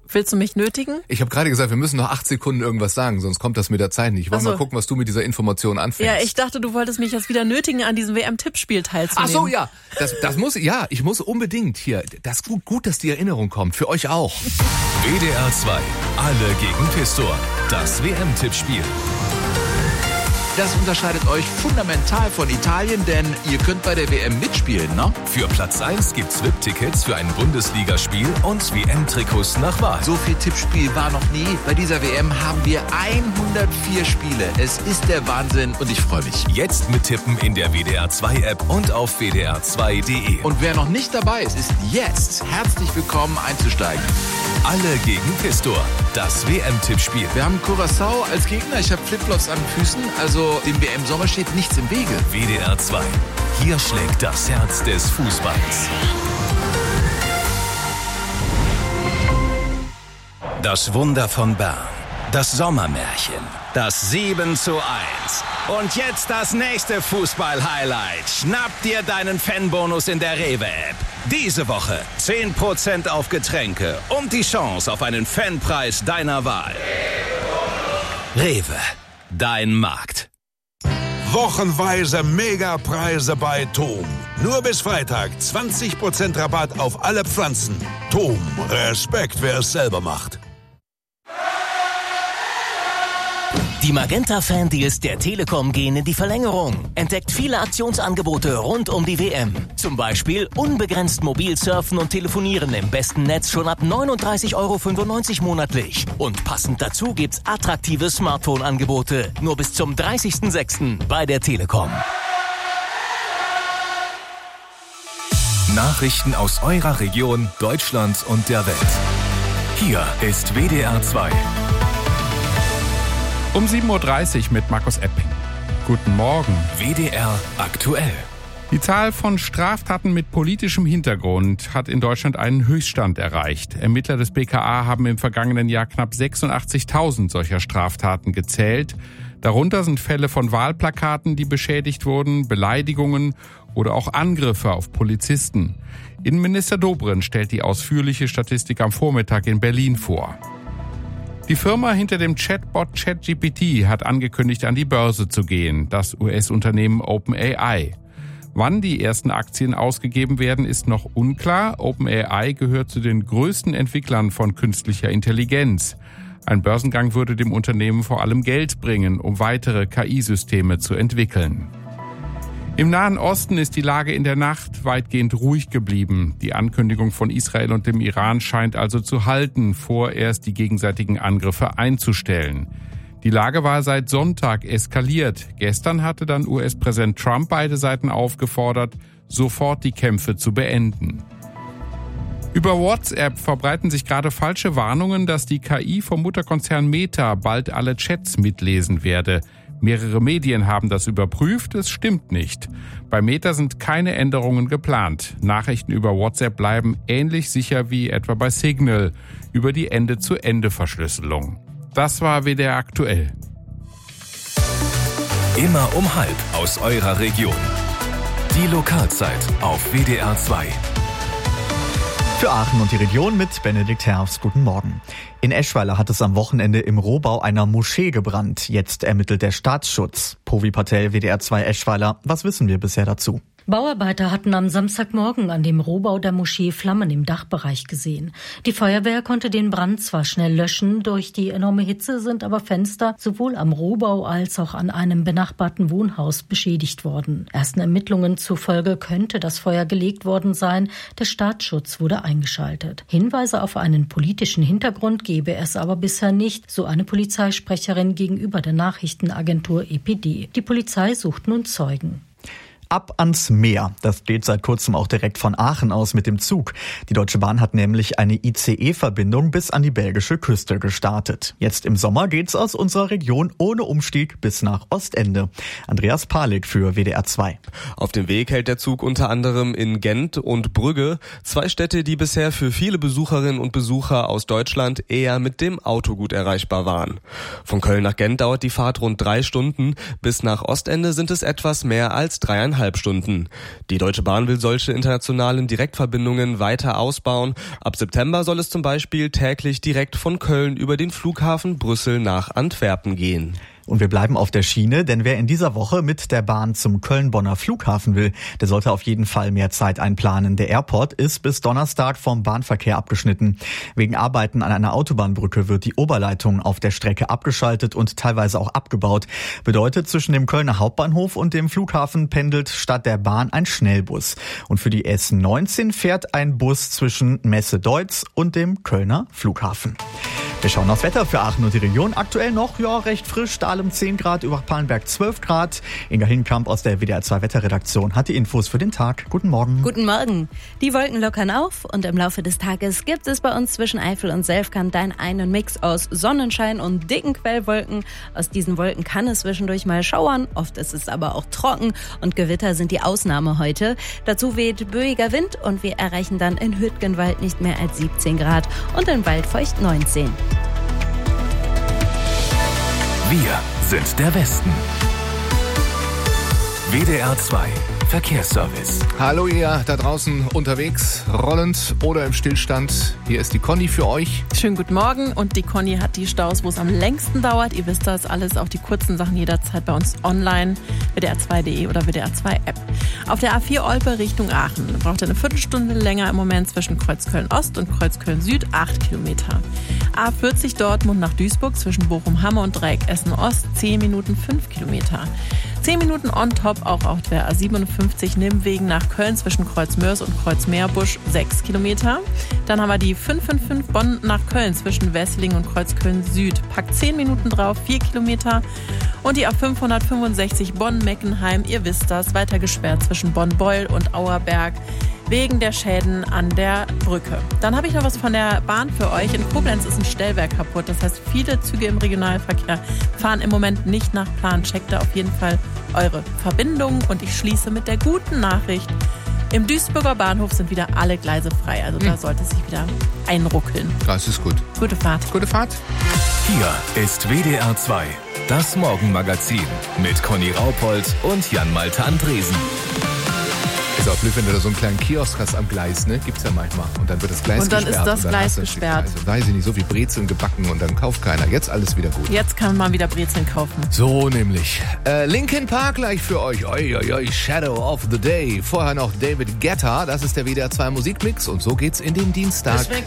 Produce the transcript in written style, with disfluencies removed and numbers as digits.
Willst du mich nötigen? Ich habe gerade gesagt, wir müssen noch 8 Sekunden irgendwas sagen, sonst kommt das mit der Zeit nicht. Ich wollte mal gucken, was du mit dieser Information anfängst. Ja, ich dachte, du wolltest mich jetzt wieder nötigen, an diesem WM-Tippspiel teilzunehmen. Ach so, ja. Ich muss unbedingt hier. Das ist gut, dass die Erinnerung kommt. Für euch auch. WDR 2. Alle gegen Pistor. Das WM-Tippspiel. Das unterscheidet euch fundamental von Italien, denn ihr könnt bei der WM mitspielen, ne? Für Platz 1 gibt's VIP-Tickets für ein Bundesligaspiel und WM-Trikots nach Wahl. So viel Tippspiel war noch nie. Bei dieser WM haben wir 104 Spiele. Es ist der Wahnsinn und ich freue mich. Jetzt mittippen in der WDR 2 App und auf wdr2.de. Und wer noch nicht dabei ist, ist jetzt herzlich willkommen einzusteigen. Alle gegen Pistor. Das WM-Tippspiel. Wir haben Curaçao als Gegner. Ich habe Flipflops an den Füßen, also dem WM-Sommer steht nichts im Wege. WDR 2. Hier schlägt das Herz des Fußballs. Das Wunder von Bern. Das Sommermärchen. Das 7:1. Und jetzt das nächste Fußball-Highlight. Schnapp dir deinen Fanbonus in der Rewe-App. Diese Woche 10% auf Getränke und die Chance auf einen Fanpreis deiner Wahl. Rewe. Dein Markt. Wochenweise Megapreise bei TOM. Nur bis Freitag 20% Rabatt auf alle Pflanzen. TOM, Respekt, wer es selber macht. Die Magenta-Fan-Deals der Telekom gehen in die Verlängerung. Entdeckt viele Aktionsangebote rund um die WM. Zum Beispiel unbegrenzt mobil surfen und telefonieren im besten Netz schon ab 39,95 € monatlich. Und passend dazu gibt's attraktive Smartphone-Angebote. Nur bis zum 30.06. bei der Telekom. Nachrichten aus eurer Region, Deutschland und der Welt. Hier ist WDR 2. Um 7:30 Uhr mit Markus Epping. Guten Morgen. WDR aktuell. Die Zahl von Straftaten mit politischem Hintergrund hat in Deutschland einen Höchststand erreicht. Ermittler des BKA haben im vergangenen Jahr knapp 86.000 solcher Straftaten gezählt. Darunter sind Fälle von Wahlplakaten, die beschädigt wurden, Beleidigungen oder auch Angriffe auf Polizisten. Innenminister Dobrindt stellt die ausführliche Statistik am Vormittag in Berlin vor. Die Firma hinter dem Chatbot ChatGPT hat angekündigt, an die Börse zu gehen, das US-Unternehmen OpenAI. Wann die ersten Aktien ausgegeben werden, ist noch unklar. OpenAI gehört zu den größten Entwicklern von künstlicher Intelligenz. Ein Börsengang würde dem Unternehmen vor allem Geld bringen, um weitere KI-Systeme zu entwickeln. Im Nahen Osten ist die Lage in der Nacht weitgehend ruhig geblieben. Die Ankündigung von Israel und dem Iran scheint also zu halten, vorerst die gegenseitigen Angriffe einzustellen. Die Lage war seit Sonntag eskaliert. Gestern hatte dann US-Präsident Trump beide Seiten aufgefordert, sofort die Kämpfe zu beenden. Über WhatsApp verbreiten sich gerade falsche Warnungen, dass die KI vom Mutterkonzern Meta bald alle Chats mitlesen werde. Mehrere Medien haben das überprüft, es stimmt nicht. Bei Meta sind keine Änderungen geplant. Nachrichten über WhatsApp bleiben ähnlich sicher wie etwa bei Signal über die Ende-zu-Ende-Verschlüsselung. Das war WDR aktuell. Immer um 12:30 aus eurer Region. Die Lokalzeit auf WDR 2. Für Aachen und die Region mit Benedikt Herfs. Guten Morgen. In Eschweiler hat es am Wochenende im Rohbau einer Moschee gebrannt. Jetzt ermittelt der Staatsschutz. Povi Patel, WDR 2 Eschweiler. Was wissen wir bisher dazu? Bauarbeiter hatten am Samstagmorgen an dem Rohbau der Moschee Flammen im Dachbereich gesehen. Die Feuerwehr konnte den Brand zwar schnell löschen, durch die enorme Hitze sind aber Fenster sowohl am Rohbau als auch an einem benachbarten Wohnhaus beschädigt worden. Ersten Ermittlungen zufolge könnte das Feuer gelegt worden sein. Der Staatsschutz wurde eingeschaltet. Hinweise auf einen politischen Hintergrund gebe es aber bisher nicht, so eine Polizeisprecherin gegenüber der Nachrichtenagentur EPD. Die Polizei sucht nun Zeugen. Ab ans Meer. Das geht seit kurzem auch direkt von Aachen aus mit dem Zug. Die Deutsche Bahn hat nämlich eine ICE-Verbindung bis an die belgische Küste gestartet. Jetzt im Sommer geht's aus unserer Region ohne Umstieg bis nach Ostende. Andreas Palik für WDR 2. Auf dem Weg hält der Zug unter anderem in Gent und Brügge, 2 Städte, die bisher für viele Besucherinnen und Besucher aus Deutschland eher mit dem Auto gut erreichbar waren. Von Köln nach Gent dauert die Fahrt rund 3 Stunden, bis nach Ostende sind es etwas mehr als 3,5 3,5 Stunden. Die Deutsche Bahn will solche internationalen Direktverbindungen weiter ausbauen. Ab September soll es zum Beispiel täglich direkt von Köln über den Flughafen Brüssel nach Antwerpen gehen. Und wir bleiben auf der Schiene, denn wer in dieser Woche mit der Bahn zum Köln-Bonner Flughafen will, der sollte auf jeden Fall mehr Zeit einplanen. Der Airport ist bis Donnerstag vom Bahnverkehr abgeschnitten. Wegen Arbeiten an einer Autobahnbrücke wird die Oberleitung auf der Strecke abgeschaltet und teilweise auch abgebaut. Bedeutet, zwischen dem Kölner Hauptbahnhof und dem Flughafen pendelt statt der Bahn ein Schnellbus. Und für die S19 fährt ein Bus zwischen Messe-Deutz und dem Kölner Flughafen. Wir schauen aufs Wetter für Aachen und die Region. Aktuell noch, recht frisch. Dahlem 10 Grad, Übach-Palenberg 12 Grad. Inga Hinkamp aus der WDR 2 Wetterredaktion hat die Infos für den Tag. Guten Morgen. Guten Morgen. Die Wolken lockern auf und im Laufe des Tages gibt es bei uns zwischen Eifel und Selfkant einen Mix aus Sonnenschein und dicken Quellwolken. Aus diesen Wolken kann es zwischendurch mal schauern. Oft ist es aber auch trocken und Gewitter sind die Ausnahme heute. Dazu weht böiger Wind und wir erreichen dann in Hüttgenwald nicht mehr als 17 Grad und in Waldfeucht 19. Wir sind der Westen. WDR 2 Verkehrsservice. Hallo ihr da draußen unterwegs, rollend oder im Stillstand. Hier ist die Conny für euch. Schönen guten Morgen. Und die Conny hat die Staus, wo es am längsten dauert. Ihr wisst das alles, auch die kurzen Sachen jederzeit bei uns online, WDR2.de oder WDR2-App. Auf der A4 Olpe Richtung Aachen braucht ihr eine Viertelstunde länger im Moment zwischen Kreuzköln-Ost und Kreuzköln-Süd, 8 Kilometer. A40 Dortmund nach Duisburg zwischen Bochum-Hamme und Dreieck Essen-Ost, 10 Minuten 5 Kilometer. 10 Minuten on top auch auf der A57 Nimwegen nach Köln zwischen Kreuzmörs und Kreuzmeerbusch, 6 Kilometer. Dann haben wir die 555 Bonn nach Köln zwischen Wesseling und Kreuzköln Süd. Packt 10 Minuten drauf, 4 Kilometer. Und die A565 Bonn-Meckenheim, ihr wisst das, weiter gesperrt zwischen Bonn-Beul und Auerberg wegen der Schäden an der Brücke. Dann habe ich noch was von der Bahn für euch. In Koblenz ist ein Stellwerk kaputt. Das heißt, viele Züge im Regionalverkehr fahren im Moment nicht nach Plan. Checkt da auf jeden Fall eure Verbindungen. Und ich schließe mit der guten Nachricht. Im Duisburger Bahnhof sind wieder alle Gleise frei. Also da sollte sich wieder einruckeln. Das ist gut. Gute Fahrt. Gute Fahrt. Hier ist WDR 2, das Morgenmagazin mit Conny Raupold und Jan-Malte Andresen. Ist auch blöd, wenn du da so einen kleinen Kiosk hast am Gleis, ne? Gibt's ja manchmal. Und dann wird das Gleis gesperrt. Und dann ist das Gleis gesperrt. Also, weiß ich nicht, so viel Brezeln gebacken und dann kauft keiner. Jetzt alles wieder gut. Jetzt kann man wieder Brezeln kaufen. So nämlich. Linkin Park gleich für euch. Shadow of the Day. Vorher noch David Guetta. Das ist der WDR 2 Musikmix. Und so geht's in den Dienstag.